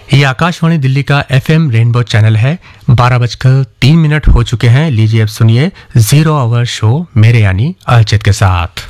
ये आकाशवाणी दिल्ली का FM rainbow channel है। 12:03 हो चुके हैं। लीजिए अब सुनिए जीरो आवर शो मेरे यानी अर्चित के साथ।